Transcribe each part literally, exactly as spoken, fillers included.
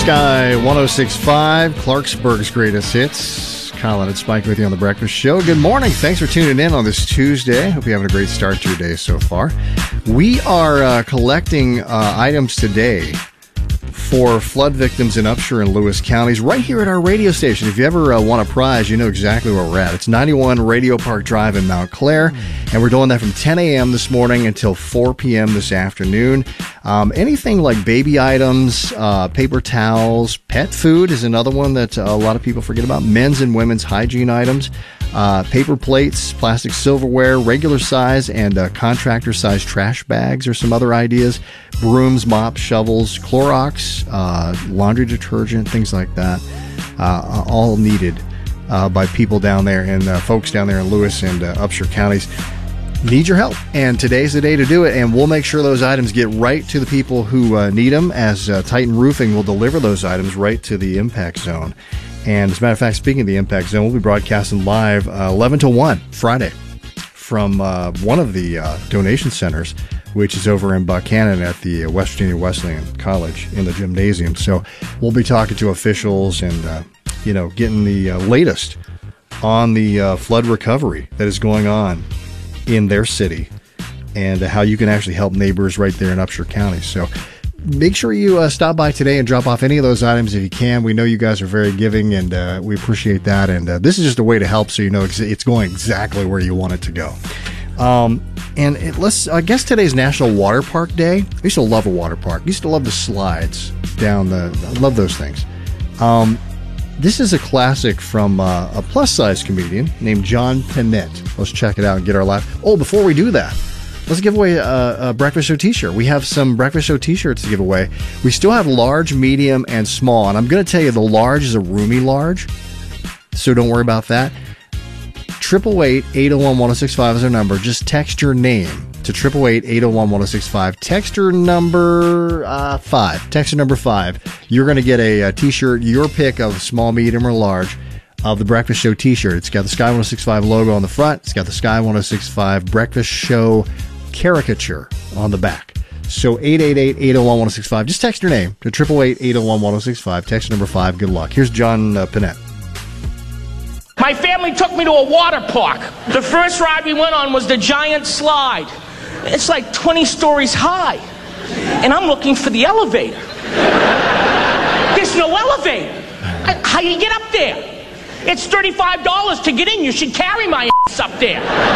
Sky one oh six point five, Clarksburg's greatest hits. Colin and Spike with you on The Breakfast Show. Good morning. Thanks for tuning in on this Tuesday. Hope you're having a great start to your day so far. We are uh, collecting uh, items today for flood victims in Upshur and Lewis counties right here at our radio station. If you ever uh, want a prize, you know exactly where we're at. It's ninety-one Radio Park Drive in Mount Clair, and we're doing that from ten a.m. this morning until four p.m. this afternoon. Um, anything like baby items, uh, paper towels, pet food is another one that uh, a lot of people forget about. Men's and women's hygiene items, uh, paper plates, plastic silverware, regular size and uh, contractor size trash bags are some other ideas. Brooms, mops, shovels, Clorox, uh, laundry detergent, things like that, uh, all needed uh, by people down there and uh, folks down there in Lewis and uh, Upshur counties. Need your help, and today's the day to do it, and we'll make sure those items get right to the people who uh, need them, as uh, Titan Roofing will deliver those items right to the impact zone. And as a matter of fact, speaking of the impact zone, we'll be broadcasting live uh, eleven to one Friday from uh, one of the uh, donation centers, which is over in Buchanan at the West Virginia Wesleyan College in the gymnasium. So we'll be talking to officials and, uh, you know, getting the uh, latest on the uh, flood recovery that is going on in their city and uh, how you can actually help neighbors right there in Upshur County. So make sure you uh, stop by today and drop off any of those items if you can. We know you guys are very giving, and uh, we appreciate that. And uh, this is just a way to help so you know ex- it's going exactly where you want it to go. Um, and it, let's, I guess today's National Water Park Day. I used to love a water park. I used to love the slides down the, I love those things. Um, this is a classic from uh, a plus-size comedian named John Pinette. Let's check it out and get our laugh. Oh, before we do that, let's give away a, a Breakfast Show t-shirt. We have some Breakfast Show t-shirts to give away. We still have large, medium, and small. And I'm going to tell you the large is a roomy large, so don't worry about that. eight eight eight, eight oh one, one oh six five is our number. Just text your name to eight eight eight, eight oh one, one oh six five. Texter number uh, five. Texter number five. You're going to get a, a t-shirt, your pick of small, medium, or large of the Breakfast Show t-shirt. It's got the Sky one oh six five logo on the front. It's got the Sky one oh six five Breakfast Show caricature on the back. So eight eight eight, eight oh one, one oh six five. Just text your name to eight eight eight, eight oh one, one oh six five. Text number five. Good luck. Here's John uh, Pinette. My family took me to a water park. The first ride we went on was the giant slide. It's like twenty stories high. And I'm looking for the elevator. There's no elevator. How do you get up there? It's thirty-five dollars to get in. You should carry my ass up there.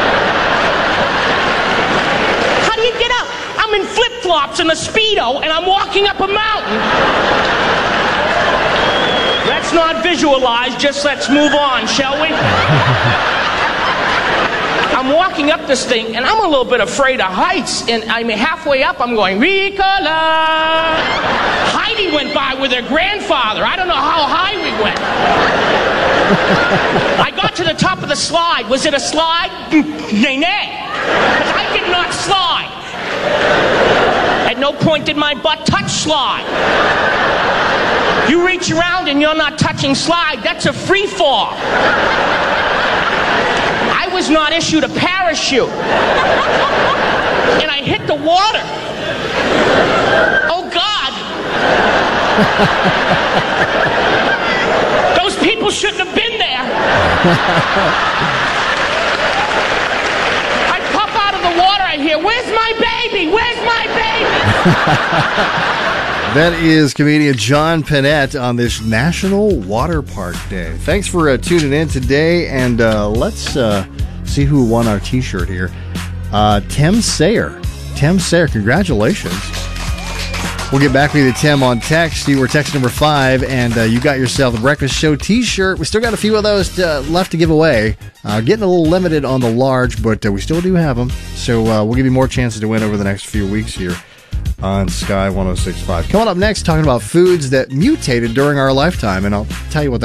How do you get up? I'm in flip-flops and a Speedo, and I'm walking up a mountain. Let's not visualize, just let's move on, shall we? I'm walking up this thing, and I'm a little bit afraid of heights, and I'm halfway up, I'm going, Ricola! Heidi went by with her grandfather. I don't know how high we went. I got to the top of the slide. Was it a slide? Nay, nay. Because I did not slide. At no point did my butt touch slide. You reach around and you're not touching slide, that's a free fall. I was not issued a parachute. And I hit the water. Oh, God. Those people shouldn't have been there. I pop out of the water, I hear, where's my baby? Where's my baby? That is comedian John Pinette on this National Water Park Day. Thanks for uh, tuning in today, and uh, let's uh, see who won our t-shirt here. Uh, Tim Sayer. Tim Sayer, congratulations. We'll get back with you, Tim, on text. You were text number five, and uh, you got yourself a Breakfast Show t-shirt. We still got a few of those to, left to give away. Uh, getting a little limited on the large, but uh, we still do have them. So uh, we'll give you more chances to win over the next few weeks here on Sky one oh six point five. Coming up next, talking about foods that mutated during our lifetime, and I'll tell you what that